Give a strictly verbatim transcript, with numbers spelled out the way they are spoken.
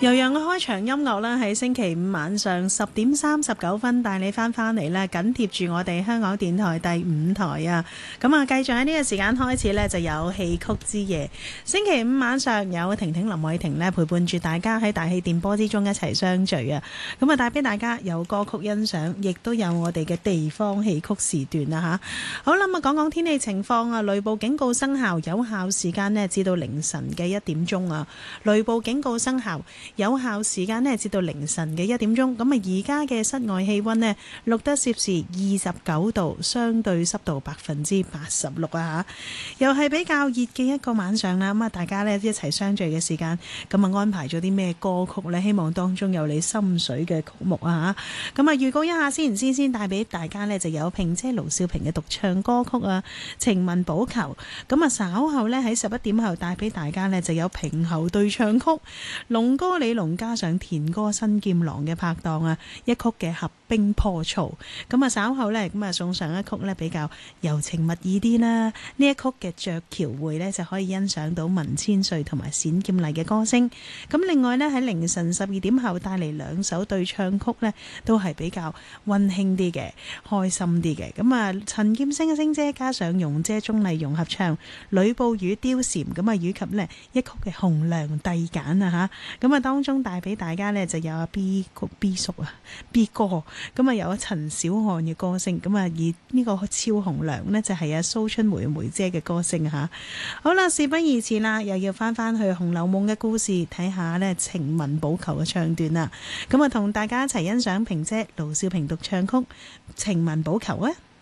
悠揚嘅開場音樂啦，喺星期五晚上十點三十九分帶你翻翻嚟咧，緊貼住我哋香港電台第五台啊！咁啊，繼續喺呢個時間開始呢，就有戲曲之夜。星期五晚上有婷婷林偉婷呢陪伴住大家喺大氣電波之中一齊相聚啊！咁啊，帶俾大家有歌曲欣賞，亦都有我哋嘅地方戲曲時段啊！吓，好啦，咁啊，講講天氣情況啊，雷暴警告生效，有效時間呢至到凌晨嘅一點鐘啊！雷暴警告生效。有效時間呢，至到凌晨嘅一點鐘。咁啊，而家嘅室外氣溫呢，錄得攝氏二十九度，相對濕度百分之八十六啊！吓，又係比較熱嘅一個晚上啦。咁啊，大家呢一齊相聚嘅時間，咁啊安排咗啲咩歌曲呢？希望當中有你心水嘅曲目啊！吓，咁啊，預告一下先，先先帶俾大家呢，就有萍姐盧少萍嘅獨唱歌曲啊，《情文補求》。咁啊，稍後呢，喺十一點後帶俾大家呢，就有平喉對唱曲，龍歌李龍加上田歌新劍郎嘅拍檔啊，一曲嘅合冰破曹。咁啊，稍後呢，咁啊送上一曲呢比較柔情蜜意啲啦。呢一曲嘅鵲橋會呢，就可以欣賞到文千歲同埋冼劍麗嘅歌聲。咁另外呢，喺凌晨十二點後帶嚟兩首對唱曲呢，都係比較溫馨啲嘅，開心啲嘅。咁啊，陳劍聲星姐加上容姐鍾麗蓉合唱《呂布與貂蟬》，咁啊以及呢一曲嘅紅娘遞簡啊吓。咁啊當中帶俾大家呢，就有阿 B 曲 B 叔啊 B 哥，咁啊有陳小漢嘅歌聲，咁啊而呢個超紅娘呢，就係阿蘇春梅梅姐嘅歌聲吓。好啦，事不宜遲啦，又要翻翻去《紅樓夢》嘅故事，睇下呢情文補求嘅唱段啦。咁啊同大家一齊欣賞萍姐盧少萍獨唱曲《情文補求》啊！